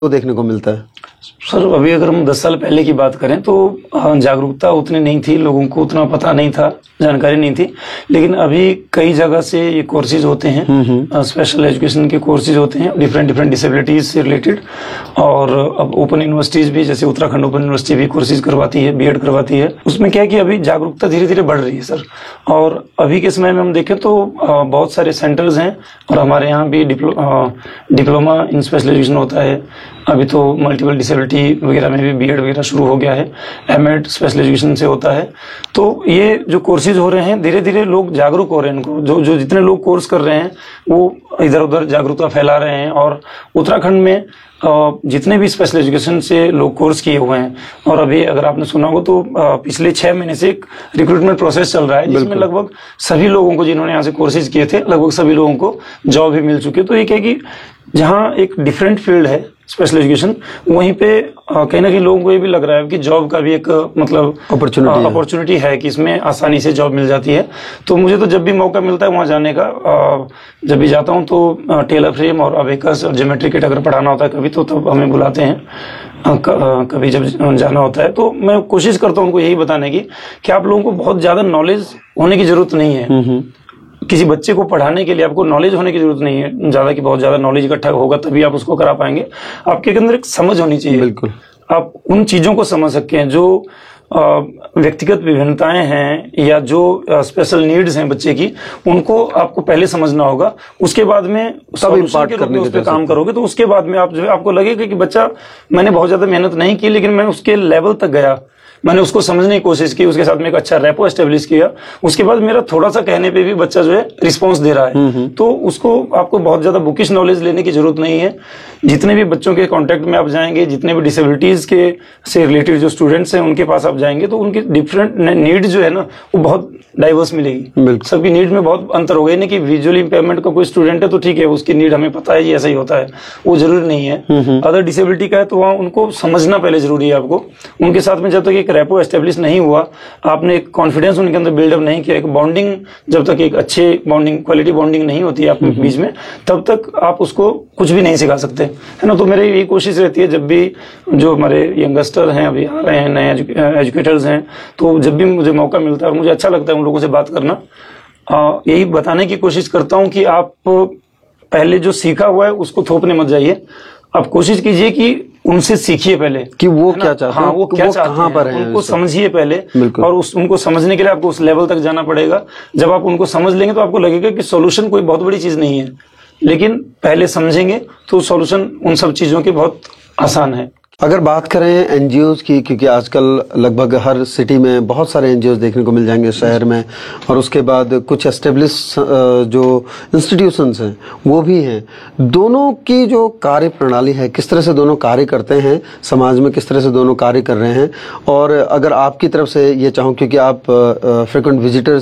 तो देखने को मिलता है? सर अभी अगर हम 10 साल पहले की बात करें तो जागरूकता उतनी नहीं थी, लोगों को उतना पता नहीं था, जानकारी नहीं थी। लेकिन अभी कई जगह से ये कोर्सेज होते हैं, स्पेशल एजुकेशन के कोर्सेज होते हैं डिफरेंट डिसेबिलिटीज से रिलेटेड। और अब ओपन यूनिवर्सिटीज भी, जैसे उत्तराखंड ओपन यूनिवर्सिटी भी कोर्सेज करवाती है, बीएड करवाती है। उसमें क्या है कि अभी जागरूकता धीरे धीरे बढ़ रही है सर। और अभी के समय में हम देखें तो बहुत सारे सेंटर्स हैं और हमारे यहाँ भी डिप्लोमा इन स्पेशल एजुकेशन होता है। अभी तो मल्टीपल डिसेबिलिटी वगैरह में भी बीएड वगैरह शुरू हो गया है, एमएड स्पेशल एजुकेशन से होता है। तो ये जो कोर्सेज हो रहे हैं, धीरे धीरे लोग जागरूक हो रहे हैं। इनको जो जितने लोग कोर्स कर रहे हैं वो इधर उधर जागरूकता फैला रहे हैं। और उत्तराखंड में जितने भी स्पेशल एजुकेशन से लोग कोर्स किए हुए हैं, और अभी अगर आपने सुना हो तो पिछले 6 महीने से एक रिक्रूटमेंट प्रोसेस चल रहा है, जिसमें लगभग सभी लोगों को, जिन्होंने यहाँ से कोर्सेज किए थे, लगभग सभी लोगों को जॉब भी मिल चुकी है। तो ये क्या है कि जहाँ एक डिफरेंट फील्ड है स्पेशल एजुकेशन, वहीं पे कहीं ना कहीं लोगों को ये भी लग रहा है कि जॉब का भी एक मतलब अपॉर्चुनिटी है कि इसमें आसानी से जॉब मिल जाती है। तो मुझे तो जब भी मौका मिलता है वहां जाने का, जब भी जाता हूं तो टेलर फ्रेम और अबेकस और ज्योमेट्री किट अगर पढ़ाना होता है कभी, तो तब हमें बुलाते हैं। कभी जब जाना होता है तो मैं कोशिश करता हूं उनको यही बताने की कि आप लोगों को बहुत ज्यादा नॉलेज होने की जरूरत नहीं है। किसी बच्चे को पढ़ाने के लिए आपको नॉलेज होने की जरूरत नहीं है ज्यादा, कि बहुत ज्यादा नॉलेज इकट्ठा होगा तभी आप उसको करा पाएंगे। आपके अंदर एक समझ होनी चाहिए। बिल्कुल, आप उन चीजों को समझ सके हैं जो व्यक्तिगत विभिन्नताएं हैं या जो स्पेशल नीड्स हैं बच्चे की, उनको आपको पहले समझना होगा। उसके बाद में सब इम्पार्ट करने उस पर काम करोगे तो उसके बाद में आप जो है, आपको लगेगा कि बच्चा, मैंने बहुत ज्यादा मेहनत नहीं की लेकिन मैं उसके लेवल तक गया, मैंने उसको समझने की कोशिश की, उसके साथ में एक अच्छा रेपो एस्टेब्लिश किया। उसके बाद मेरा थोड़ा सा कहने पे भी बच्चा जो है रिस्पांस दे रहा है। तो उसको, आपको बहुत ज्यादा बुकिश नॉलेज लेने की जरूरत नहीं है। जितने भी बच्चों के कांटेक्ट में आप जाएंगे, जितने भी डिसेबिलिटीज के से रिलेटेड जो स्टूडेंट्स हैं उनके पास आप जाएंगे, तो उनकी डिफरेंट नीड जो है ना वो बहुत डाइवर्स मिलेगी। सबकी नीड में बहुत अंतर होगा। नहीं कि विजुअल इंपेयरमेंट का कोई स्टूडेंट है तो ठीक है, उसकी नीड हमें पता है, ये ऐसा ही होता है, वो जरूरी नहीं है। अदर डिसेबिलिटी का है तो वहाँ उनको समझना पहले जरूरी है। आपको उनके साथ में जब तक एक रेपो एस्टेब्लिश नहीं हुआ, आपने एक कॉन्फिडेंस उनके अंदर बिल्डअप नहीं किया, एक बॉन्डिंग, जब तक एक अच्छे बॉन्डिंग, क्वालिटी बॉन्डिंग नहीं होती है आप बीच में, तब तक आप उसको कुछ भी नहीं सिखा सकते, है ना। तो मेरी यही कोशिश रहती है, जब भी जो हमारे यंगस्टर हैं, अभी आ रहे हैं नए एजुकेटर्स हैं, तो जब भी मुझे मौका मिलता है, मुझे अच्छा लगता है उन लोगों से बात करना। यही बताने की कोशिश करता हूं कि आप पहले जो सीखा हुआ है उसको थोपने मत जाइए। आप कोशिश कीजिए कि उनसे सीखिए पहले कि वो क्या चाहते हैं, वो क्या चाहते हैं, कहाँ पर हैं, उनको समझिए पहले। और उनको समझने के लिए आपको उस लेवल तक जाना पड़ेगा। जब आप उनको समझ लेंगे तो आपको लगेगा कि सॉल्यूशन कोई बहुत बड़ी चीज नहीं है, लेकिन पहले समझेंगे तो सॉल्यूशन उन सब चीजों के बहुत आसान है। अगर बात करें एनजीओज की, क्योंकि आजकल लगभग हर सिटी में बहुत सारे एनजीओज देखने को मिल जाएंगे शहर में, और उसके बाद कुछ एस्टेब्लिश जो इंस्टीट्यूशंस हैं वो भी हैं। दोनों की जो कार्य प्रणाली है, किस तरह से दोनों कार्य करते हैं समाज में, किस तरह से दोनों कार्य कर रहे हैं। और अगर आपकी तरफ से ये चाहूँ, क्योंकि आप फ्रिक्वेंट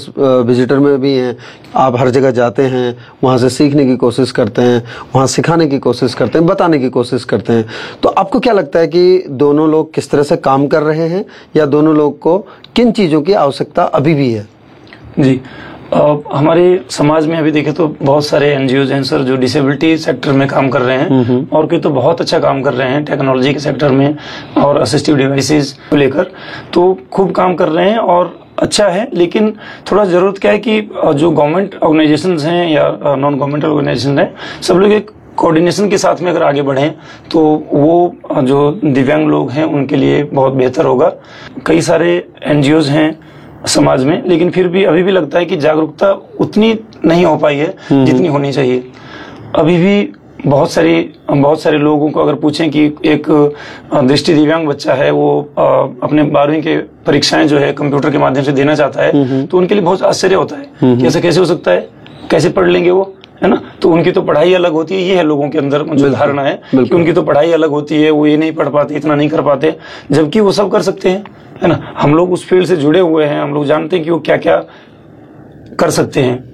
विजिटर में भी हैं, आप हर जगह जाते हैं, वहाँ से सीखने की कोशिश करते हैं, वहाँ सिखाने की कोशिश करते हैं, बताने की कोशिश करते हैं, तो आपको क्या लगता है कि दोनों लोग किस तरह से काम कर रहे हैं, या दोनों लोग को किन चीजों की आवश्यकता अभी भी है? जी, हमारे समाज में अभी देखें तो बहुत सारे एनजीओज हैं सर जो डिसेबिलिटी सेक्टर में काम कर रहे हैं, और कोई तो बहुत अच्छा काम कर रहे हैं टेक्नोलॉजी के सेक्टर में और असिस्टिव डिवाइसेस को लेकर, तो खूब काम कर रहे हैं और अच्छा है। लेकिन थोड़ा जरूरत क्या है कि जो गवर्नमेंट ऑर्गेनाइजेशंस हैं या नॉन गवर्नमेंटल ऑर्गेनाइजेशन हैं, सब लोग एक कोऑर्डिनेशन के साथ में अगर आगे बढ़ें तो वो जो दिव्यांग लोग हैं उनके लिए बहुत बेहतर होगा। कई सारे एनजीओज हैं समाज में, लेकिन फिर भी अभी भी लगता है कि जागरूकता उतनी नहीं हो पाई है जितनी होनी चाहिए। अभी भी बहुत सारे लोगों को अगर पूछें कि एक दृष्टि दिव्यांग बच्चा है, वो अपने 12वीं के परीक्षाएं जो है कंप्यूटर के माध्यम से देना चाहता है, तो उनके लिए बहुत आश्चर्य होता है कि ऐसा कैसे हो सकता है, कैसे पढ़ लेंगे वो, है ना। तो उनकी तो पढ़ाई अलग होती है, ये है लोगों के अंदर जो धारणा है कि उनकी तो पढ़ाई अलग होती है, वो ये नहीं पढ़ पाते, इतना नहीं कर पाते, जबकि वो सब कर सकते हैं, है ना। हम लोग उस फील्ड से जुड़े हुए हैं, हम लोग जानते हैं कि वो क्या क्या कर सकते हैं।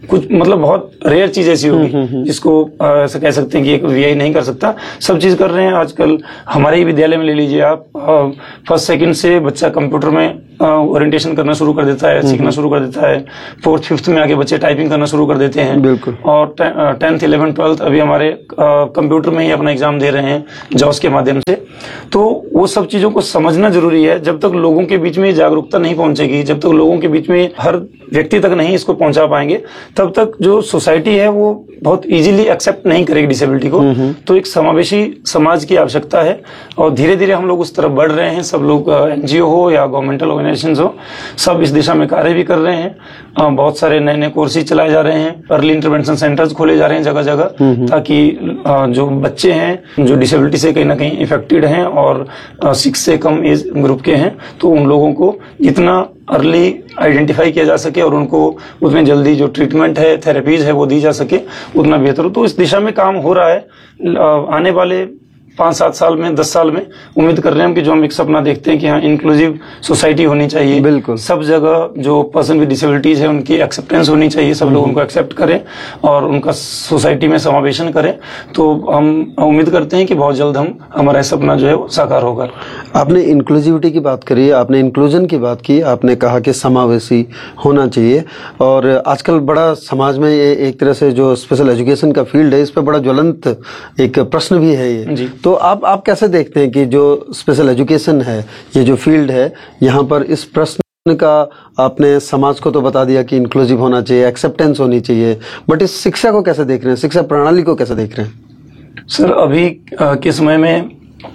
कुछ मतलब बहुत रेयर चीज ऐसी होगी जिसको ऐसा कह सकते हैं कि एक वीआई नहीं कर सकता, सब चीज कर रहे हैं आजकल। हमारे ही विद्यालय में ले लीजिए आप, फर्स्ट सेकंड से बच्चा कंप्यूटर में ओरिएंटेशन करना शुरू कर देता है, सीखना शुरू कर देता है। 4th 5th में आगे बच्चे टाइपिंग करना शुरू कर देते हैं। बिल्कुल। और 10th 11th 12th अभी हमारे कंप्यूटर में ही अपना एग्जाम दे रहे हैं जॉस के माध्यम से। तो वो सब चीजों को समझना जरूरी है। जब तक लोगों के बीच में जागरूकता नहीं पहुंचेगी, जब तक लोगों के बीच में हर व्यक्ति तक नहीं इसको पहुंचा पाएंगे, तब तक जो सोसाइटी है वो बहुत इजीली एक्सेप्ट नहीं करेगी डिसेबिलिटी को। तो एक समावेशी समाज की आवश्यकता है और धीरे धीरे हम लोग उस तरफ बढ़ रहे हैं। सब लोग एनजीओ हो या गवर्नमेंटल ऑर्गेनाइजेशंस हो, सब इस दिशा में कार्य भी कर रहे हैं। बहुत सारे नए नए कोर्सेज चलाए जा रहे हैं, अर्ली इंटरवेंशन सेंटर्स खोले जा रहे हैं जगह जगह, ताकि जो बच्चे हैं जो डिसेबिलिटी से कहीं ना कहीं इफेक्टेड हैं और 6 से कम एज ग्रुप के हैं, तो उन लोगों को जितना अर्ली आइडेंटिफाई किया जा सके और उनको उसमें जल्दी जो ट्रीटमेंट है, थेरेपीज है वो दी जा सके, उतना बेहतर हो। तो इस दिशा में काम हो रहा है। आने वाले 5-7 साल में, 10 साल में उम्मीद कर रहे हैं कि जो हम एक सपना देखते हैं कि हाँ इंक्लूसिव सोसाइटी होनी चाहिए, बिल्कुल सब जगह जो पर्सन विद डिसेबिलिटीज है उनकी एक्सेप्टेंस होनी चाहिए, सब लोग उनको एक्सेप्ट करें और उनका सोसाइटी में समावेशन करें। तो हम उम्मीद करते हैं कि बहुत जल्द हमारा सपना जो है वो साकार होगा। आपने इंक्लूसिविटी की बात करी, आपने इंक्लूजन की बात की, आपने कहा कि समावेशी होना चाहिए। और आजकल बड़ा समाज में ये एक तरह से जो स्पेशल एजुकेशन का फील्ड है, इस पर बड़ा ज्वलंत एक प्रश्न भी है ये जी। तो आप कैसे देखते हैं कि जो स्पेशल एजुकेशन है, ये जो फील्ड है, यहाँ पर इस प्रश्न का आपने समाज को तो बता दिया कि इंक्लूसिव होना चाहिए, एक्सेप्टेंस होनी चाहिए, बट इस शिक्षा को कैसे देख रहे हैं, शिक्षा प्रणाली को कैसे देख रहे हैं? सर अभी के समय में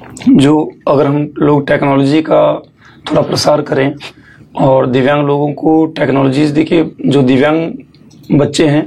जो अगर हम लोग टेक्नोलॉजी का थोड़ा प्रसार करें और दिव्यांग लोगों को टेक्नोलॉजीज, देखिए जो दिव्यांग बच्चे हैं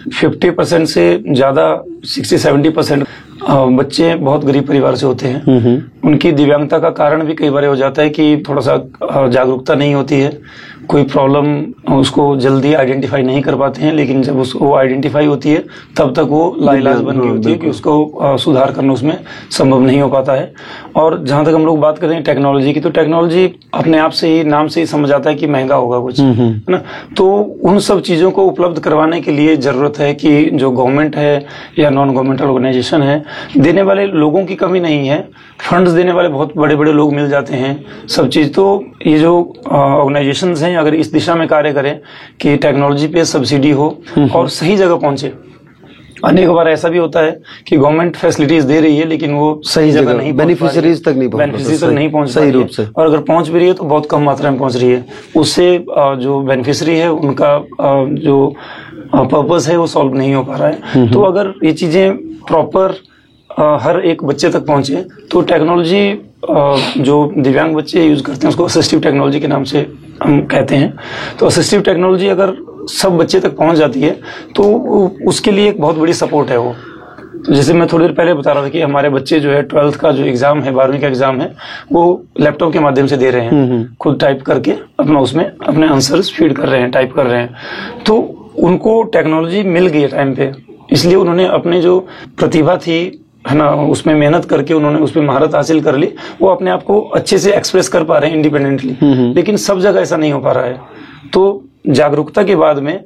50% से ज्यादा 60-70% बच्चे बहुत गरीब परिवार से होते हैं। उनकी दिव्यांगता का कारण भी कई बार हो जाता है कि थोड़ा सा जागरूकता नहीं होती है, कोई प्रॉब्लम उसको जल्दी आइडेंटिफाई नहीं कर पाते हैं, लेकिन जब उसको आइडेंटिफाई होती है तब तक वो लाइलाज बन गई होती है कि उसको सुधार करना उसमें संभव नहीं हो पाता है। और जहां तक हम लोग बात करें टेक्नोलॉजी की, तो टेक्नोलॉजी अपने आप से ही, नाम से ही समझ आता है कि महंगा होगा कुछ, है ना। तो उन सब चीजों को उपलब्ध करवाने के लिए जरूरत है कि जो गवर्नमेंट है या नॉन गवर्नमेंटल ऑर्गेनाइजेशन है, देने वाले लोगों की कमी नहीं है, फंड्स देने वाले बहुत बड़े बड़े लोग मिल जाते हैं, सब चीज। तो ये जो ऑर्गेनाइजेशंस हैं अगर इस दिशा में कार्य करें कि टेक्नोलॉजी पे सब्सिडी हो और सही जगह पहुंचे। अनेक बार ऐसा भी होता है कि गवर्नमेंट फैसिलिटीज दे रही है लेकिन वो सही जगह नहीं, बेनिफिशियरीज तक नहीं पहुंच सही रूप से, और अगर पहुंच भी रही है तो बहुत कम मात्रा में पहुंच रही है। उससे जो बेनिफिशियरी है उनका जो पर्पस है वो सॉल्व नहीं हो पा रहा है। तो अगर ये चीजें प्रॉपर हर एक बच्चे तक पहुंचे तो टेक्नोलॉजी जो दिव्यांग बच्चे यूज करते हैं उसको असिस्टिव टेक्नोलॉजी के नाम से हम कहते हैं। तो असिस्टिव टेक्नोलॉजी अगर सब बच्चे तक पहुंच जाती है तो उसके लिए एक बहुत बड़ी सपोर्ट है वो। जैसे मैं थोड़ी देर पहले बता रहा था कि हमारे बच्चे जो है 12th का जो एग्जाम है, 12वीं का एग्जाम है, वो लैपटॉप के माध्यम से दे रहे हैं, खुद टाइप करके अपना उसमें अपने आंसर्स फीड कर रहे हैं, टाइप कर रहे हैं। तो उनको टेक्नोलॉजी मिल गई है टाइम पे, इसलिए उन्होंने अपने जो प्रतिभा थी है ना, उसमें मेहनत करके उन्होंने उसमें महारत हासिल कर ली, वो अपने आप को अच्छे से एक्सप्रेस कर पा रहे हैं इंडिपेंडेंटली। लेकिन सब जगह ऐसा नहीं हो पा रहा है। तो जागरूकता के बाद में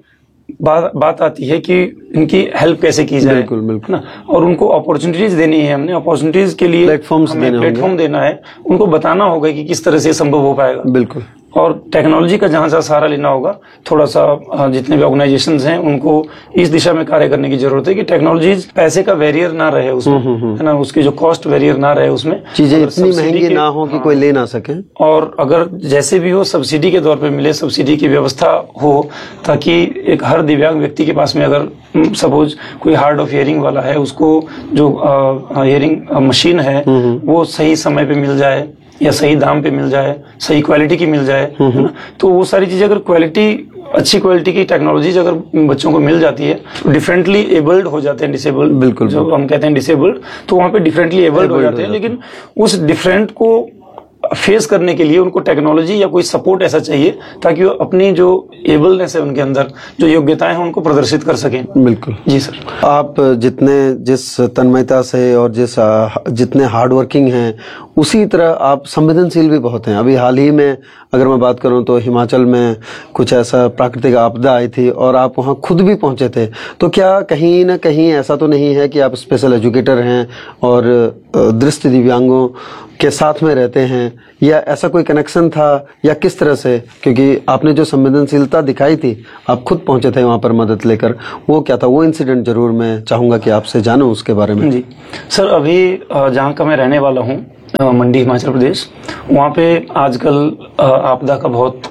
बात आती है कि इनकी हेल्प कैसे की जाए, बिल्कुल बिल्कुल ना, और उनको अपॉर्चुनिटीज देनी है। हमने अपॉर्चुनिटीज के लिए प्लेटफॉर्म देना है, उनको बताना होगा कि किस तरह से संभव हो पाएगा। बिल्कुल। और टेक्नोलॉजी का जहां जहां सहारा लेना होगा, थोड़ा सा जितने भी ऑर्गेनाइजेशंस हैं उनको इस दिशा में कार्य करने की जरूरत है कि टेक्नोलॉजी पैसे का बैरियर ना रहे उसमें, है ना, उसकी जो कॉस्ट बैरियर ना रहे उसमें, चीजें इतनी महंगी ना हो कि कोई ले ना सके, और अगर जैसे भी हो सब्सिडी के तौर पे मिले, सब्सिडी की व्यवस्था हो, ताकि एक हर दिव्यांग व्यक्ति के पास में अगर सपोज कोई हार्ड ऑफ हियरिंग वाला है, उसको जो हियरिंग मशीन है वो सही समय पे मिल जाए या सही दाम पे मिल जाए, सही क्वालिटी की मिल जाए, है ना। तो वो सारी चीजें अगर अच्छी क्वालिटी की टेक्नोलॉजीज अगर बच्चों को मिल जाती है, डिफरेंटली एबल्ड हो जाते हैं, डिसेबल्ड, बिल्कुल जो हम कहते हैं डिसेबल्ड, तो वहां पे डिफरेंटली एबल्ड हो जाते हैं। लेकिन उस डिफरेंट को फेस करने के लिए उनको टेक्नोलॉजी या कोई सपोर्ट ऐसा चाहिए ताकि वो अपनी जो एबलनेस है उनके अंदर, जो योग्यताएं हैं, उनको प्रदर्शित कर सकें। बिल्कुल जी सर। आप जिस तन्मयता से और जितने हार्ड वर्किंग हैं, उसी तरह आप संवेदनशील भी बहुत हैं। अभी हाल ही में अगर मैं बात करूं तो हिमाचल में कुछ ऐसा प्राकृतिक आपदा आई थी और आप वहां खुद भी पहुंचे थे, तो क्या कहीं ना कहीं ऐसा तो नहीं है कि आप स्पेशल एजुकेटर हैं और दृष्टि दिव्यांगों के साथ में रहते हैं, या ऐसा कोई कनेक्शन था, या किस तरह से? क्योंकि आपने जो संवेदनशीलता दिखाई थी, आप खुद पहुंचे थे वहां पर मदद लेकर, वो क्या था? वो इंसिडेंट जरूर मैं चाहूंगा कि आपसे जानूं उसके बारे में। जी सर, अभी जहाँ का मैं रहने वाला हूँ, मंडी हिमाचल प्रदेश, वहाँ पे आजकल आपदा का बहुत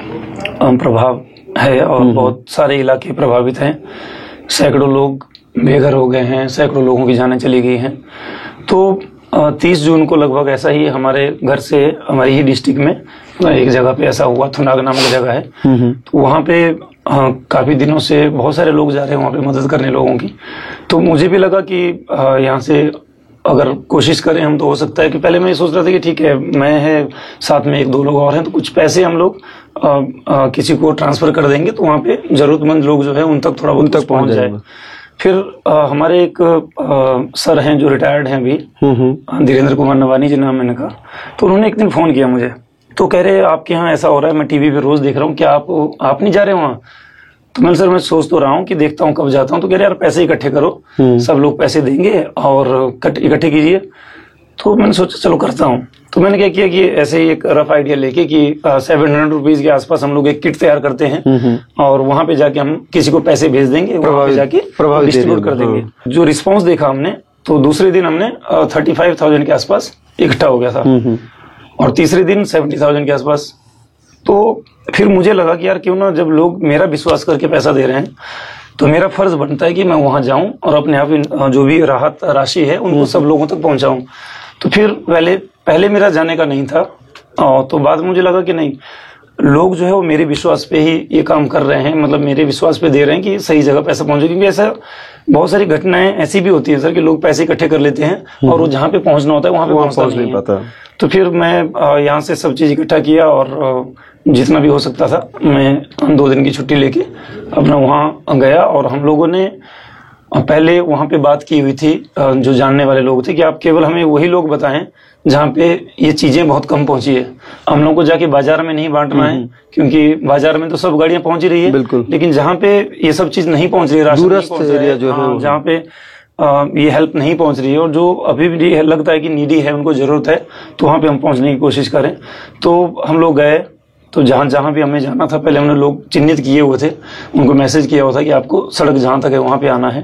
प्रभाव है और बहुत सारे इलाके प्रभावित हैं। सैकड़ों लोग बेघर हो गए हैं, सैकड़ों लोगों की जानें चली गई हैं। तो 30 जून को लगभग ऐसा ही हमारे घर से, हमारी ही डिस्ट्रिक्ट में एक जगह पे ऐसा हुआ, थुनाग नामक जगह है, तो वहाँ पे काफी दिनों से बहुत सारे लोग जा रहे हैं वहाँ पे मदद करने लोगों की। तो मुझे भी लगा कि यहाँ से अगर कोशिश करें हम तो हो सकता है कि, पहले मैं ये सोच रहा था कि ठीक है, मैं है, साथ में 1-2 लोग और हैं, तो कुछ पैसे हम लोग किसी को ट्रांसफर कर देंगे तो वहाँ पे जरूरतमंद लोग जो है उन तक थोड़ा बहुत पहुँच जाए। फिर हमारे एक सर हैं जो रिटायर्ड हैं अभी, धीरेन्द्र कुमार नवानी जी नाम है इनका, तो उन्होंने एक दिन फोन किया मुझे, तो कह रहे आपके यहाँ ऐसा हो रहा है, मैं टीवी पे रोज देख रहा हूँ, क्या आप नहीं जा रहे वहाँ? तो मैंने सर मैं सोच तो रहा हूँ कि देखता हूँ कब जाता हूँ। तो कह रहे यार पैसे इकट्ठे करो, सब लोग पैसे देंगे और इकट्ठे कीजिए। तो मैंने सोचा चलो करता हूँ। तो मैंने क्या किया कि ऐसे ही एक रफ आइडिया लेके कि 700 रुपीज के आसपास हम लोग एक किट तैयार करते हैं और वहां पे जाके हम किसी को पैसे भेज देंगे, वहां पे जाके डिस्ट्रीब्यूट कर देंगे। जो रिस्पांस देखा हमने, तो दूसरे दिन हमने 35,000 के आसपास इकट्ठा हो गया था और तीसरे दिन 70,000 के आसपास। तो फिर मुझे लगा कि यार क्यों ना, जब लोग मेरा विश्वास करके पैसा दे रहे हैं तो मेरा फर्ज बनता है कि मैं वहां जाऊं और अपने आप जो भी राहत राशि है उनको सब लोगों तक पहुंचाऊं। तो फिर पहले मेरा जाने का नहीं था, तो बाद में मुझे लगा कि नहीं, लोग जो है वो मेरे विश्वास पे ही ये काम कर रहे हैं, मतलब मेरे विश्वास पे दे रहे हैं कि सही जगह पैसा पहुंचे। क्योंकि ऐसा बहुत सारी घटनाएं ऐसी भी होती है सर कि लोग पैसे इकट्ठे कर लेते हैं और वो जहाँ पे पहुंचना होता है वहां पे पहुंच नहीं पाता। तो फिर मैं यहाँ से सब चीज इकट्ठा किया और जितना भी हो सकता था मैं 2 दिन की छुट्टी लेके अपना वहां गया। और हम लोगों ने पहले वहां पे बात की हुई थी, जो जानने वाले लोग थे, कि आप केवल हमें वही लोग बताएं जहाँ पे ये चीजें बहुत कम पहुंची है। हम लोग को जाके बाजार में नहीं बांटना है, क्योंकि बाजार में तो सब गाड़ियां पहुंच रही है, लेकिन जहाँ पे ये सब चीज नहीं पहुंच रही है, राशन नहीं पहुंच रहा है, जहाँ पे ये हेल्प नहीं पहुंच रही है और जो अभी भी लगता है कि नीडी है, उनको जरूरत है, तो वहां पे हम पहुंचने की कोशिश करें। तो हम लोग गए, तो जहां भी हमें जाना था पहले हमने लोग चिन्हित किए हुए थे, उनको मैसेज किया हुआ था कि आपको सड़क जहां तक है वहां पे आना है।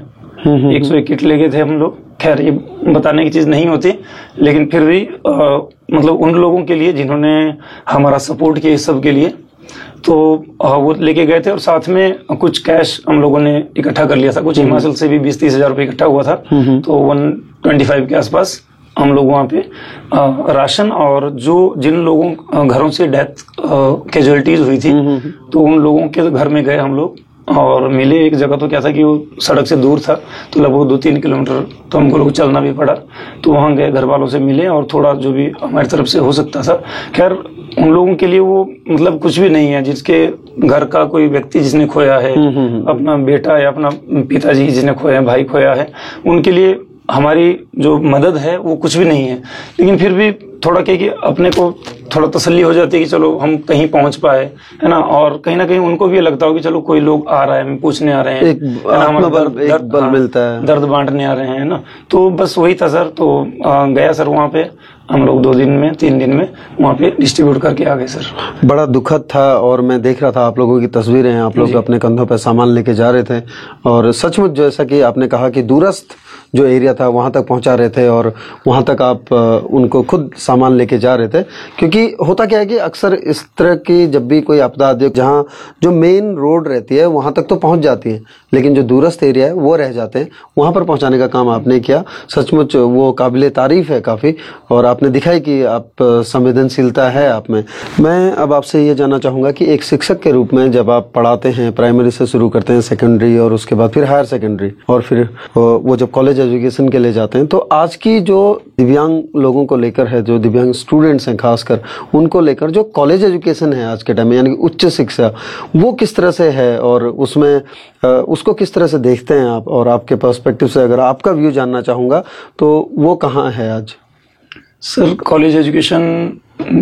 101 किट ले गए थे हम लोग। खैर ये बताने की चीज नहीं होती, लेकिन फिर भी मतलब उन लोगों के लिए जिन्होंने हमारा सपोर्ट किया इस सब के लिए, तो वो लेके गए थे। और साथ में कुछ कैश हम लोगों ने इकट्ठा कर लिया था, कुछ हिमाचल से भी 20-30 हजार रुपये इकट्ठा हुआ था, तो 125 के आसपास हम लोग वहाँ पे राशन और जिन लोगों घरों से डेथ कैजुअलिटीज हुई थी, तो उन लोगों के घर में गए हम लोग और मिले। एक जगह तो क्या था कि वो सड़क से दूर था, तो लगभग 2-3 किलोमीटर तो हमको लोग चलना भी पड़ा। तो वहां गए, घर वालों से मिले और थोड़ा जो भी हमारी तरफ से हो सकता था। खैर उन लोगों के लिए वो मतलब कुछ भी नहीं है, जिसके घर का कोई व्यक्ति जिसने खोया है, अपना बेटा या अपना पिताजी जिसने खोया है, भाई खोया है, उनके लिए हमारी जो मदद है वो कुछ भी नहीं है। लेकिन फिर भी थोड़ा क्या कि अपने को थोड़ा तसल्ली हो जाती है कि चलो हम कहीं पहुंच पाए, है ना, और कहीं ना कहीं उनको भी लगता हो कि चलो कोई लोग आ रहा है, पूछने आ रहे हैं, हमारा दर्द मिलता है, दर्द बांटने आ रहे हैं ना। तो बस वही था सर। तो गया सर वहाँ पे हम लोग 2 दिन में 3 दिन में वहाँ पे डिस्ट्रीब्यूट करके आ गए सर। बड़ा दुखद था और मैं देख रहा था आप लोगों की तस्वीरें हैं, आप लोग अपने कंधों पर सामान लेके जा रहे थे और सचमुच जैसा कि आपने कहा कि दूरस्थ जो एरिया था वहां तक पहुंचा रहे थे और वहां तक आप उनको खुद सामान लेके जा रहे थे। क्योंकि होता क्या है कि अक्सर इस तरह की जब भी कोई आपदा आती है, जहाँ जो मेन रोड रहती है वहां तक तो पहुंच जाती है, लेकिन जो दूरस्थ एरिया है वो रह जाते हैं, वहां पर पहुंचाने का काम आपने किया। सचमुच वो काबिले तारीफ है काफी, और आपने दिखाई कि आप संवेदनशीलता है आप में। मैं अब आपसे ये जानना चाहूंगा कि एक शिक्षक के रूप में जब आप पढ़ाते हैं, प्राइमरी से शुरू करते हैं, सेकेंडरी और उसके बाद फिर हायर सेकेंडरी और फिर वो जब कॉलेज एजुकेशन के लिए जाते हैं, तो आज की जो दिव्यांग लोगों को लेकर है, जो दिव्यांग स्टूडेंट्स हैं खासकर, उनको लेकर जो कॉलेज एजुकेशन है आज के टाइम में, यानी कि उच्च शिक्षा, वो किस तरह से है और उसमें उसको किस तरह से देखते हैं आप, और आपके पर्सपेक्टिव से अगर आपका व्यू जानना चाहूँगा तो वो कहाँ है आज? सर, कॉलेज एजुकेशन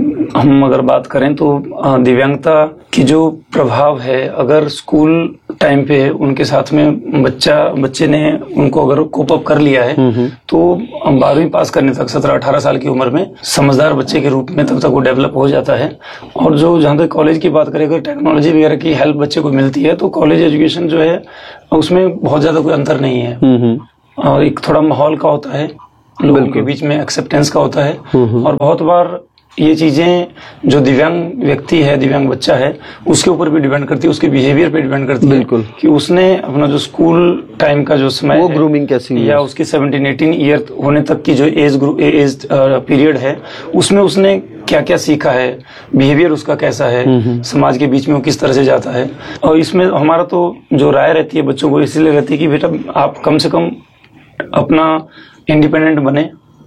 हम अगर बात करें तो दिव्यांगता की जो प्रभाव है, अगर स्कूल टाइम पे उनके साथ में बच्चे ने उनको अगर कोप अप कर लिया है तो 12वीं पास करने तक 17-18 साल की उम्र में समझदार बच्चे के रूप में तब तक वो डेवलप हो जाता है। और जो जहाँ तक कॉलेज की बात करें, अगर टेक्नोलॉजी वगैरह की हेल्प बच्चे को मिलती है तो कॉलेज एजुकेशन जो है उसमें बहुत ज्यादा कोई अंतर नहीं है। और एक थोड़ा माहौल का होता है, लोगों के बीच में एक्सेप्टेंस का होता है। और बहुत बार ये चीजें जो दिव्यांग व्यक्ति है, दिव्यांग बच्चा है, उसके ऊपर भी डिपेंड करती है, उसके बिहेवियर पे डिपेंड करती है। बिल्कुल, कि उसने अपना जो स्कूल टाइम का जो समय वो ग्रूमिंग कैसी या उसकी 17-18 ईयर होने तक की जो एज पीरियड है, उसमें उसने क्या क्या सीखा है, बिहेवियर उसका कैसा है, समाज के बीच में वो किस तरह से जाता है। और इसमें हमारा तो जो राय रहती है बच्चों को इसलिए रहती है कि बेटा आप कम से कम अपना इंडिपेंडेंट बने,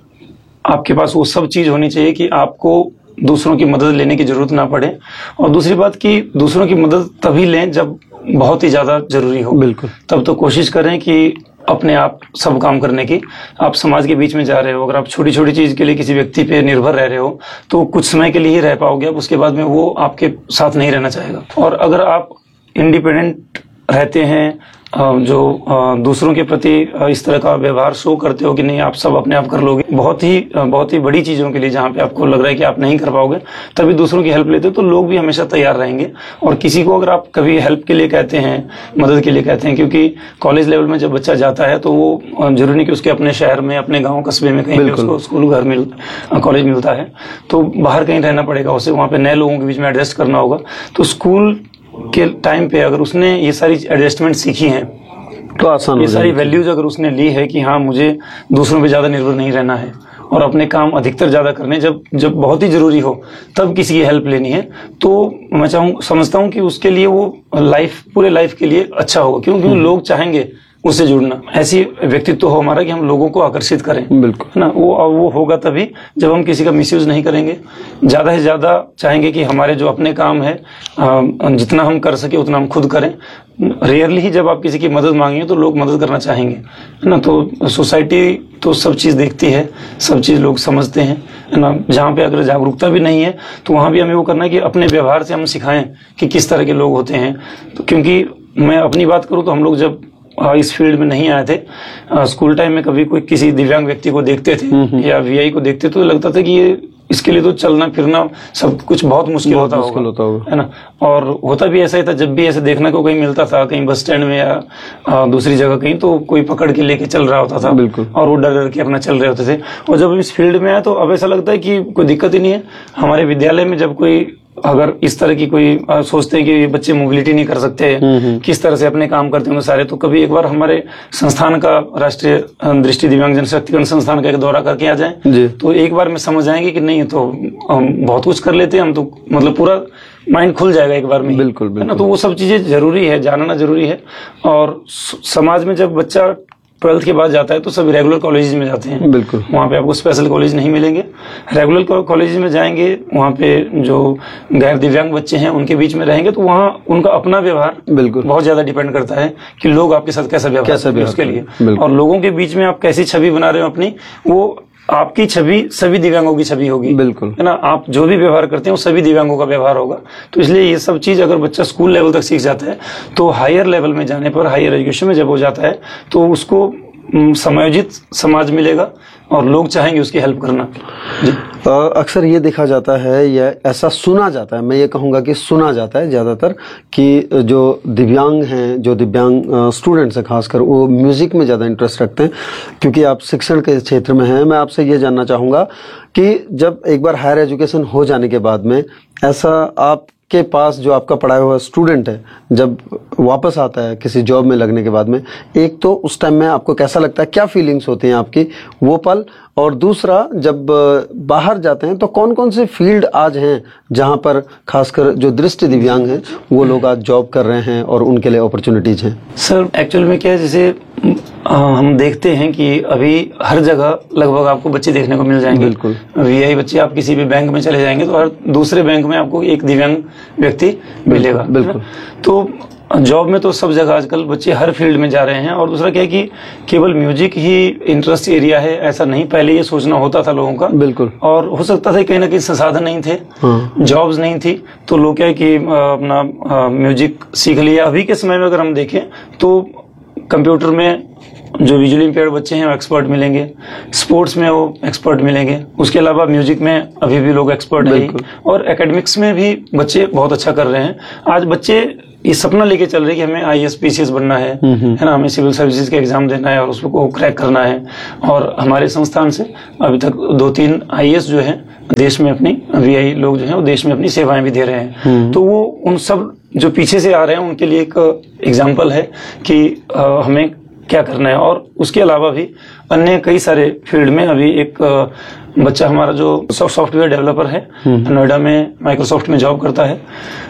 आपके पास वो सब चीज होनी चाहिए कि आपको दूसरों की मदद लेने की जरूरत ना पड़े। और दूसरी बात कि दूसरों की मदद तभी लें जब बहुत ही ज्यादा जरूरी हो। बिल्कुल, तब तो कोशिश करें कि अपने आप सब काम करने की। आप समाज के बीच में जा रहे हो, अगर आप छोटी छोटी चीज के लिए किसी व्यक्ति पे निर्भर रह रहे हो तो कुछ समय के लिए ही रह पाओगे, अब उसके बाद में वो आपके साथ नहीं रहना चाहेगा। और अगर आप इंडिपेंडेंट रहते हैं, जो दूसरों के प्रति इस तरह का व्यवहार शो करते हो कि नहीं आप सब अपने आप कर लोगे, बहुत ही बड़ी चीजों के लिए जहां पे आपको लग रहा है कि आप नहीं कर पाओगे, तभी दूसरों की हेल्प लेते हो तो लोग भी हमेशा तैयार रहेंगे। और किसी को अगर आप कभी हेल्प के लिए कहते हैं, मदद के लिए कहते हैं, क्योंकि कॉलेज लेवल में जब बच्चा जाता है तो वो जरूरी नहीं कि उसके अपने शहर में, अपने गाँव कस्बे में कहीं उसको स्कूल, घर कॉलेज मिलता है तो बाहर कहीं रहना पड़ेगा उसे, वहां पे नए लोगों के बीच में एडजस्ट करना होगा। तो स्कूल के टाइम पे अगर उसने ये सारी एडजस्टमेंट सीखी हैं तो आसान, ये सारी वैल्यूज अगर उसने ली है कि हाँ मुझे दूसरों पे ज्यादा निर्भर नहीं रहना है और अपने काम अधिकतर ज्यादा करने, जब बहुत ही जरूरी हो तब किसी की हेल्प लेनी है, तो मैं समझता हूँ कि उसके लिए वो पूरे लाइफ के लिए अच्छा होगा। क्योंकि लोग चाहेंगे उससे जुड़ना, ऐसी व्यक्तित्व हो हमारा कि हम लोगों को आकर्षित करें। बिल्कुल, है ना, वो होगा तभी जब हम किसी का मिसयूज नहीं करेंगे, ज्यादा से ज्यादा चाहेंगे कि हमारे जो अपने काम है जितना हम कर सके उतना हम खुद करें। रेयरली ही जब आप किसी की मदद मांगेंगे तो लोग मदद करना चाहेंगे, है ना। तो सोसाइटी तो सब चीज देखती है, सब चीज लोग समझते हैं, है ना। जहाँ पे अगर जागरूकता भी नहीं है तो वहां भी हमें वो करना है कि अपने व्यवहार से हम सिखाएं कि किस तरह के लोग होते हैं। तो क्योंकि मैं अपनी बात करूं तो हम लोग जब इस फील्ड में नहीं आए थे, स्कूल टाइम में कभी कोई किसी दिव्यांग व्यक्ति को देखते थे या वीआई को देखते तो लगता था कि ये इसके लिए तो चलना फिरना सब कुछ बहुत मुश्किल होता होगा, है ना। और होता भी ऐसा ही था, जब भी ऐसे देखने को कहीं मिलता था, कहीं बस स्टैंड में या दूसरी जगह कहीं, तो कोई पकड़ के लेके चल रहा होता था। बिल्कुल, और वो डर डर के अपना चल रहे होते थे। और जब इस फील्ड में आया तो अब ऐसा लगता है कि कोई दिक्कत ही नहीं है। हमारे विद्यालय में जब कोई अगर इस तरह की कोई सोचते हैं कि ये बच्चे मोबिलिटी नहीं कर सकते, किस तरह से अपने काम करते होंगे सारे, तो कभी एक बार हमारे संस्थान का, राष्ट्रीय दृष्टि दिव्यांग जनशक्तिकरण संस्थान का एक दौरा करके आ जाएं तो एक बार में समझ आएंगे कि नहीं तो हम बहुत कुछ कर लेते हैं, हम तो मतलब पूरा माइंड खुल जाएगा एक बार में। बिल्कुल, है ना। तो वो सब चीजें जरूरी है, जानना जरूरी है। और समाज में जब बच्चा 12th के बाद जाता है तो सब रेगुलर कॉलेज में जाते हैं। बिल्कुल, वहाँ पे आपको स्पेशल कॉलेज नहीं मिलेंगे, रेगुलर कॉलेज में जाएंगे। वहाँ पे जो गैर दिव्यांग बच्चे हैं उनके बीच में रहेंगे तो वहाँ उनका अपना व्यवहार बिल्कुल बहुत ज्यादा डिपेंड करता है कि लोग आपके साथ कैसा व्यवहार उसके लिए। और लोगों के बीच में आप कैसी छवि बना रहे हो अपनी, वो आपकी छवि सभी दिव्यांगों की छवि होगी। बिल्कुल, है ना। आप जो भी व्यवहार करते हैं वो सभी दिव्यांगों का व्यवहार होगा। तो इसलिए ये सब चीज अगर बच्चा स्कूल लेवल तक सीख जाता है तो हायर लेवल में जाने पर, हायर एजुकेशन में जब हो जाता है तो उसको समायोजित समाज मिलेगा और लोग चाहेंगे उसकी हेल्प करना। अक्सर ये देखा जाता है या ऐसा सुना जाता है, मैं ये कहूँगा कि सुना जाता है ज़्यादातर, कि जो दिव्यांग हैं, जो दिव्यांग स्टूडेंट्स हैं खासकर, वो म्यूज़िक में ज़्यादा इंटरेस्ट रखते हैं। क्योंकि आप शिक्षण के क्षेत्र में हैं, मैं आपसे ये जानना चाहूँगा कि जब एक बार हायर एजुकेशन हो जाने के बाद में ऐसा आप के पास जो आपका पढ़ाया हुआ स्टूडेंट है जब वापस आता है किसी जॉब में लगने के बाद में, एक तो उस टाइम में आपको कैसा लगता है, क्या फीलिंग्स होती हैं आपकी वो पल, और दूसरा जब बाहर जाते हैं तो कौन कौन से फील्ड आज हैं जहां पर खासकर जो दृष्टि दिव्यांग हैं वो लोग आज जॉब कर रहे हैं और उनके लिए अपॉर्चुनिटीज हैं? सर एक्चुअल में क्या है, जैसे हम देखते हैं कि अभी हर जगह लगभग आपको बच्चे देखने को मिल जाएंगे। बिल्कुल। वीआई बच्चे, आप किसी भी बैंक में चले जाएंगे तो हर दूसरे बैंक में आपको एक दिव्यांग व्यक्ति मिलेगा। बिल्कुल। तो जॉब में तो सब जगह आजकल बच्चे हर फील्ड में जा रहे हैं। और दूसरा क्या है कि केवल म्यूजिक ही इंटरेस्ट एरिया है ऐसा नहीं, पहले ये सोचना होता था लोगों का। बिल्कुल। और हो सकता था कहीं ना कहीं संसाधन नहीं थे, जॉब्स नहीं थी, तो लोग क्या है कि अपना म्यूजिक सीख लिया। अभी के समय में अगर हम देखें तो कंप्यूटर में जो विजुअली इम्पेयर्ड बच्चे हैं वो एक्सपर्ट मिलेंगे, स्पोर्ट्स में वो एक्सपर्ट मिलेंगे, उसके अलावा म्यूजिक में अभी भी लोग एक्सपर्ट हैं, और एकेडमिक्स में भी बच्चे बहुत अच्छा कर रहे हैं। आज बच्चे ये सपना लेके चल रहे हैं कि हमें आईएएस पीसीएस बनना है ना, हमें सिविल सर्विसेज का एग्जाम देना है और उसको क्रैक करना है। और हमारे संस्थान से अभी तक 2-3 आईएएस जो है देश में अपनी, वीआई लोग जो है वो देश में अपनी सेवाएं भी दे रहे हैं। तो वो उन सब जो पीछे से आ रहे हैं उनके लिए एक एग्जाम्पल है कि हमें क्या करना है। और उसके अलावा भी अन्य कई सारे फील्ड में अभी एक बच्चा हमारा जो सॉफ्टवेयर डेवलपर है, नोएडा में माइक्रोसॉफ्ट में जॉब करता है।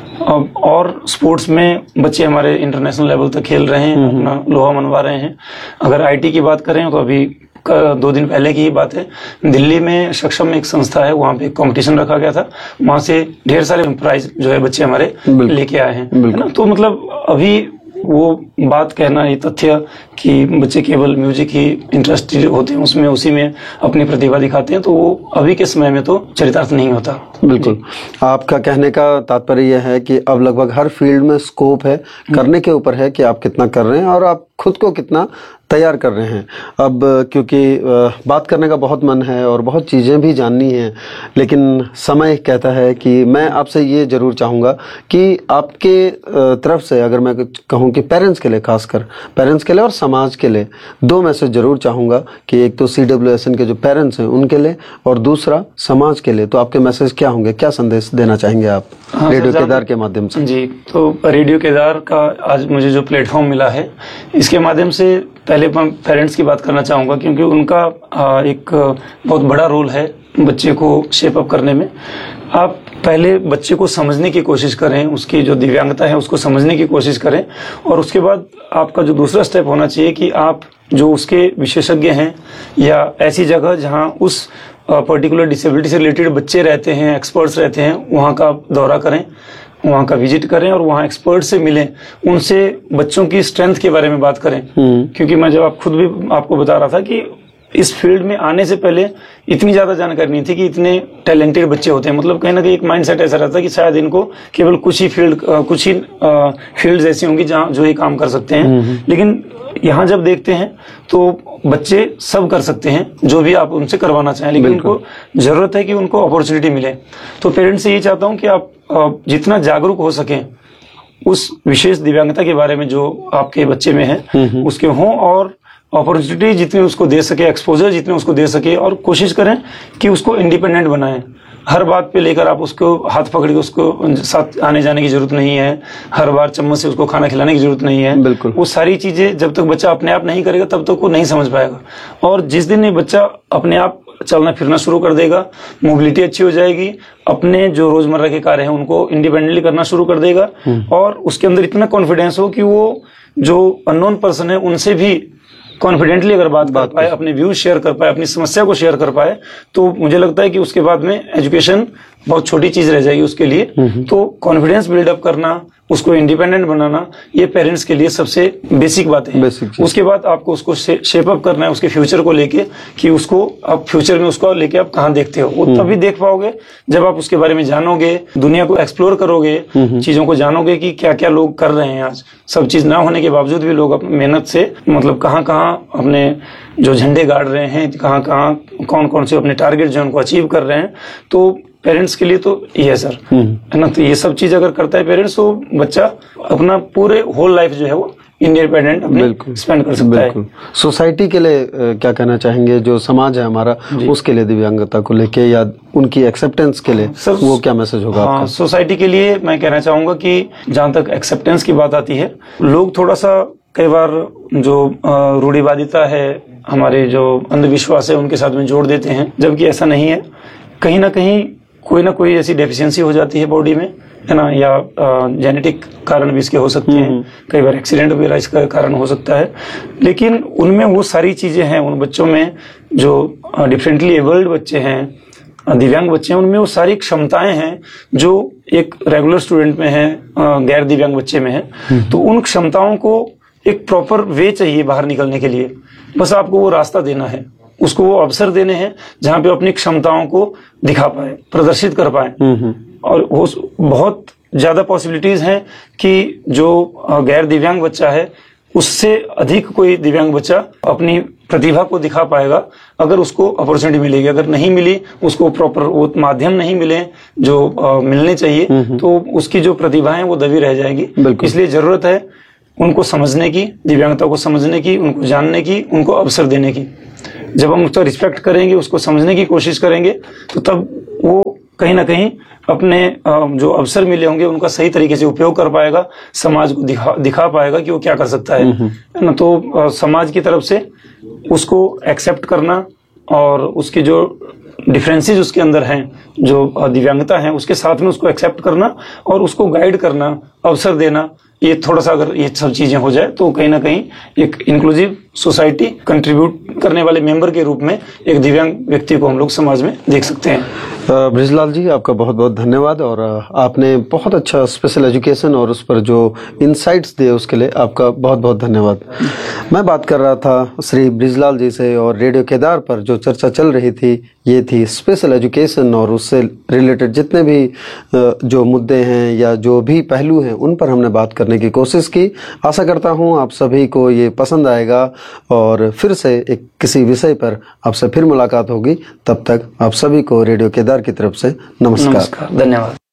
और स्पोर्ट्स में बच्चे हमारे इंटरनेशनल लेवल तक खेल रहे हैं, अपना लोहा मनवा रहे हैं। अगर आईटी की बात करें तो अभी 2 दिन पहले की ही बात है, दिल्ली में सक्षम एक संस्था है, वहाँ पे कंपटीशन रखा गया था, वहाँ से ढेर सारे प्राइज जो है बच्चे हमारे लेके आए हैं, है ना। तो मतलब अभी वो बात कहना, ये तथ्य कि बच्चे केवल म्यूजिक ही इंटरेस्टेड होते हैं उसमें, उसी में अपनी प्रतिभा दिखाते हैं, तो वो अभी के समय में तो चरितार्थ नहीं होता। बिल्कुल। आपका कहने का तात्पर्य यह है कि अब लगभग हर फील्ड में स्कोप है, करने के ऊपर है कि आप कितना कर रहे हैं और आप खुद को कितना तैयार कर रहे हैं। अब क्योंकि बात करने का बहुत मन है और बहुत चीज़ें भी जाननी हैं, लेकिन समय कहता है कि मैं आपसे ये ज़रूर चाहूँगा कि आपके तरफ से अगर मैं कहूँ कि पेरेंट्स के लिए, खासकर पेरेंट्स के लिए और समाज के लिए 2 मैसेज ज़रूर चाहूँगा कि एक तो CWSN के जो पेरेंट्स हैं उनके लिए और दूसरा समाज के लिए। तो आपके मैसेज क्या होंगे, क्या संदेश देना चाहेंगे आप रेडियो केदार के माध्यम से? जी, तो रेडियो केदार का आज मुझे जो प्लेटफॉर्म मिला है, इसके माध्यम से पहले मैं पेरेंट्स की बात करना चाहूँगा, क्योंकि उनका एक बहुत बड़ा रोल है बच्चे को शेप अप करने में। आप पहले बच्चे को समझने की कोशिश करें, उसकी जो दिव्यांगता है उसको समझने की कोशिश करें, और उसके बाद आपका जो दूसरा स्टेप होना चाहिए कि आप जो उसके विशेषज्ञ हैं या ऐसी जगह जहां उस पर्टिकुलर डिसेबिलिटी से रिलेटेड बच्चे रहते हैं, एक्सपर्ट्स रहते हैं, वहां का दौरा करें, वहां का विजिट करें और वहां एक्सपर्ट से मिलें, उनसे बच्चों की स्ट्रेंथ के बारे में बात करें। क्योंकि मैं जब आप खुद भी आपको बता रहा था कि इस फील्ड में आने से पहले इतनी ज्यादा जानकारी नहीं थी कि इतने टैलेंटेड बच्चे होते हैं। मतलब कहीं ना कहीं एक माइंडसेट ऐसा रहता है कि शायद इनको केवल कुछ ही फील्ड ऐसी होंगी जहां जो ये काम कर सकते हैं, लेकिन यहाँ जब देखते हैं तो बच्चे सब कर सकते हैं जो भी आप उनसे करवाना चाहें, लेकिन उनको जरूरत है कि उनको अपॉर्चुनिटी मिले। तो पेरेंट्स से ये चाहता हूँ कि आप जितना जागरूक हो सकें उस विशेष दिव्यांगता के बारे में जो आपके बच्चे में है उसके हों, और अपॉर्चुनिटी जितनी उसको दे सके, एक्सपोजर जितने उसको दे सके, और कोशिश करें कि उसको इंडिपेंडेंट बनाएं। हर बात पे लेकर आप उसको हाथ पकड़ के उसको साथ आने जाने की जरूरत नहीं है, हर बार चम्मच से उसको खाना खिलाने की जरूरत नहीं है। बिल्कुल। वो सारी चीजें जब तक बच्चा अपने आप नहीं करेगा तब तक वो नहीं समझ पाएगा। और जिस दिन ये बच्चा अपने आप चलना फिरना शुरू कर देगा, मोबिलिटी अच्छी हो जाएगी, अपने जो रोजमर्रा के कार्य हैं उनको इंडिपेंडेंटली करना शुरू कर देगा, और उसके अंदर इतना कॉन्फिडेंस हो कि वो जो अननोन पर्सन है उनसे भी कॉन्फिडेंटली अगर बात कर पाए, अपने व्यूज शेयर कर पाए, अपनी समस्या को शेयर कर पाए, तो मुझे लगता है कि उसके बाद में एजुकेशन बहुत छोटी चीज रह जाएगी उसके लिए। तो कॉन्फिडेंस बिल्डअप करना, उसको इंडिपेंडेंट बनाना, ये पेरेंट्स के लिए सबसे बेसिक बात है। उसके बाद आपको उसको शेप अप करना है उसके फ्यूचर को लेके, कि उसको आप फ्यूचर में उसको लेके आप कहाँ देखते हो। वो तभी देख पाओगे जब आप उसके बारे में जानोगे, दुनिया को एक्सप्लोर करोगे, चीजों को जानोगे कि क्या क्या लोग कर रहे हैं। आज सब चीज ना होने के बावजूद भी लोग अपनी मेहनत से मतलब कहाँ अपने जो झंडे गाड़ रहे हैं, कहाँ कौन कौन से अपने टारगेट जो उनको अचीव कर रहे हैं। तो पेरेंट्स के लिए तो ये है सर, है ना। तो ये सब चीज अगर करता है पेरेंट्स, तो बच्चा अपना पूरे होल लाइफ जो है वो इंडिपेंडेंट अपने स्पेंड कर सकता है। सोसाइटी के लिए क्या कहना चाहेंगे, जो समाज है हमारा उसके लिए दिव्यांगता को लेके या उनकी एक्सेप्टेंस के लिए सर, वो क्या मैसेज होगा आपका? सोसाइटी के लिए मैं कहना चाहूंगा कि जहां तक एक्सेप्टेंस की बात आती है, लोग थोड़ा सा कई बार जो रूढ़िवादिता है, हमारे जो अंधविश्वास है उनके साथ में जोड़ देते हैं, जबकि ऐसा नहीं है। कहीं ना कहीं कोई ना कोई ऐसी डेफिशिएंसी हो जाती है बॉडी में है ना, या जेनेटिक कारण भी इसके हो सकते हैं, कई बार एक्सीडेंट वगैरह इसका कारण हो सकता है। लेकिन उनमें वो सारी चीजें हैं, उन बच्चों में जो डिफरेंटली एबल्ड बच्चे हैं, दिव्यांग बच्चे हैं, उनमें वो सारी क्षमताएं हैं जो एक रेगुलर स्टूडेंट में है, गैर दिव्यांग बच्चे में है। तो उन क्षमताओं को एक प्रॉपर वे चाहिए बाहर निकलने के लिए, बस आपको वो रास्ता देना है, उसको वो अवसर देने हैं जहां पे अपनी क्षमताओं को दिखा पाए, प्रदर्शित कर पाए। और वो बहुत ज्यादा पॉसिबिलिटीज हैं कि जो गैर दिव्यांग बच्चा है उससे अधिक कोई दिव्यांग बच्चा अपनी प्रतिभा को दिखा पाएगा अगर उसको अपॉर्चुनिटी मिलेगी। अगर नहीं मिली, उसको प्रॉपर वो माध्यम नहीं मिले जो मिलने चाहिए, तो उसकी जो प्रतिभा है वो दबी रह जाएगी। इसलिए जरूरत है उनको समझने की, दिव्यांगता को समझने की, उनको जानने की, उनको अवसर देने की। जब हम उसका रिस्पेक्ट करेंगे, उसको समझने की कोशिश करेंगे, तो तब वो कहीं ना कहीं अपने जो अवसर मिले होंगे उनका सही तरीके से उपयोग कर पाएगा, समाज को दिखा पाएगा कि वो क्या कर सकता है ना। तो समाज की तरफ से उसको एक्सेप्ट करना और उसकी जो डिफरेंसेस उसके अंदर हैं, जो दिव्यांगता है, उसके साथ में उसको एक्सेप्ट करना और उसको गाइड करना, अवसर देना, ये थोड़ा सा अगर ये सब चीजें हो जाए तो कहीं ना कहीं एक इंक्लूसिव सोसाइटी कंट्रीब्यूट करने वाले मेंबर के रूप में एक दिव्यांग व्यक्ति को हम लोग समाज में देख सकते हैं। बृजलाल जी, आपका बहुत बहुत धन्यवाद, और आपने बहुत अच्छा स्पेशल एजुकेशन और उस पर जो इनसाइट्स दिए उसके लिए आपका बहुत बहुत धन्यवाद। मैं बात कर रहा था श्री बृजलाल जी से, और रेडियो केदार पर जो चर्चा चल रही थी ये थी स्पेशल एजुकेशन और उससे रिलेटेड जितने भी जो मुद्दे हैं या जो भी पहलू हैं उन पर हमने बात करने की कोशिश की। आशा करता हूं आप सभी को ये पसंद आएगा और फिर से एक किसी विषय पर आपसे फिर मुलाकात होगी। तब तक आप सभी को रेडियो केदार की तरफ से नमस्कार। धन्यवाद।